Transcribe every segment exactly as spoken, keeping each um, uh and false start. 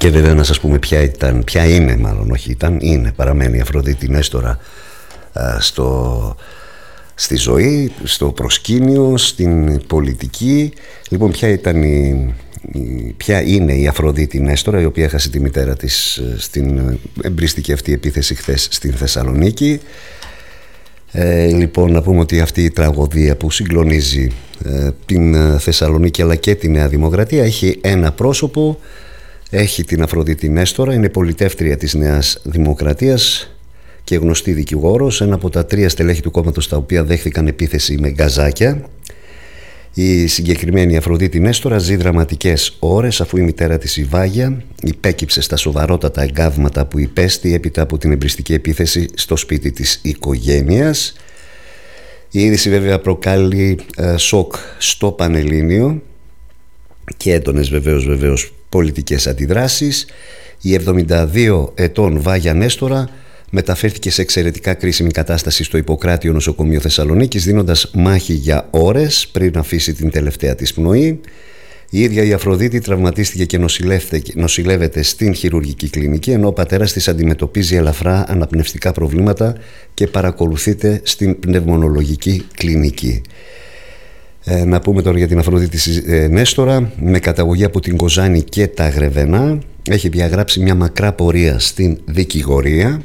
Και βέβαια να σας πούμε ποια ήταν, ποια είναι μάλλον, όχι ήταν, είναι, παραμένει η Αφροδίτη Νέστορα α, στο, στη ζωή, στο προσκήνιο, στην πολιτική. Λοιπόν, ποια ήταν η, η, ποια είναι η Αφροδίτη Νέστορα, η οποία έχασε τη μητέρα της στην εμπρίστικη αυτή επίθεση χθες στην Θεσσαλονίκη. Ε, λοιπόν, να πούμε ότι αυτή η τραγωδία που συγκλονίζει ε, την Θεσσαλονίκη αλλά και τη Νέα Δημοκρατία έχει ένα πρόσωπο. Έχει την Αφροδίτη Νέστορα, είναι πολιτεύτρια της Νέας Δημοκρατίας και γνωστή δικηγόρος, ένα από τα τρία στελέχη του κόμματος τα οποία δέχθηκαν επίθεση με γκαζάκια. Η συγκεκριμένη Αφροδίτη Νέστορα ζει δραματικές ώρες, αφού η μητέρα της, η Βάγια, υπέκυψε στα σοβαρότατα εγκάβματα που υπέστη έπειτα από την εμπριστική επίθεση στο σπίτι της οικογένειας. Η είδηση βέβαια προκάλει ε, σοκ στο Πανελλήνιο και έντονες βεβαίως, βεβαίως πολιτικές αντιδράσεις. Η εβδομήντα δύο ετών Βάγια Νέστορα μεταφέρθηκε σε εξαιρετικά κρίσιμη κατάσταση στο Ιπποκράτιο Νοσοκομείο Θεσσαλονίκης, δίνοντας μάχη για ώρες πριν αφήσει την τελευταία της πνοή. Η ίδια η Αφροδίτη τραυματίστηκε και νοσηλεύεται στην χειρουργική κλινική, ενώ ο πατέρας της αντιμετωπίζει ελαφρά αναπνευστικά προβλήματα και παρακολουθείται στην πνευμονολογική κλινική. Ε, να πούμε τώρα για την Αφροδίτη ε, Νέστορα, με καταγωγή από την Κοζάνη και τα Γρεβενά. Έχει διαγράψει μια μακρά πορεία στην δικηγορία.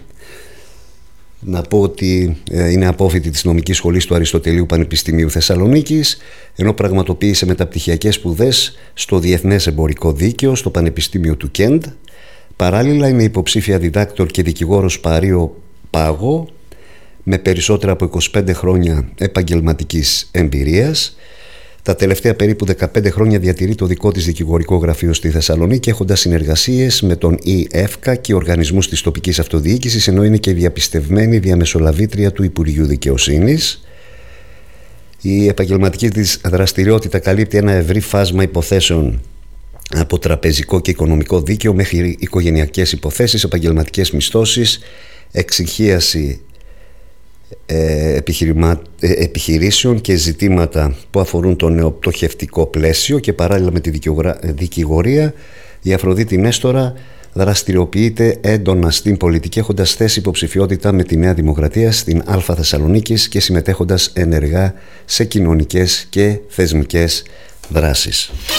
Να πω ότι ε, είναι απόφοιτη της νομικής σχολής του Αριστοτελείου Πανεπιστημίου Θεσσαλονίκης, ενώ πραγματοποίησε μεταπτυχιακές σπουδές στο Διεθνές Εμπορικό Δίκαιο στο Πανεπιστήμιο του Κέντ. Παράλληλα είναι υποψήφια διδάκτορ και δικηγόρος Παρίο Πάγο, με περισσότερα από είκοσι πέντε χρόνια επαγγελματικής εμπειρίας. Τα τελευταία περίπου δεκαπέντε χρόνια διατηρεί το δικό της δικηγορικό γραφείο στη Θεσσαλονίκη, έχοντας συνεργασίες με τον ΙΕΦΚΑ και οργανισμούς της τοπικής αυτοδιοίκησης, ενώ είναι και διαπιστευμένη διαμεσολαβήτρια του Υπουργείου Δικαιοσύνης. Η επαγγελματική της δραστηριότητα καλύπτει ένα ευρύ φάσμα υποθέσεων, από τραπεζικό και οικονομικό δίκαιο μέχρι οικογενειακές υποθέσεις, επαγγελματικές μισθώσεις, εξυγίαση Επιχειρημα... επιχειρήσεων και ζητήματα που αφορούν το νεοπτωχευτικό πλαίσιο. Και παράλληλα με τη δικηγορία, η Αφροδίτη Νέστορα δραστηριοποιείται έντονα στην πολιτική, έχοντας θέσει υποψηφιότητα με τη Νέα Δημοκρατία στην Α Θεσσαλονίκης και συμμετέχοντας ενεργά σε κοινωνικές και θεσμικές δράσεις.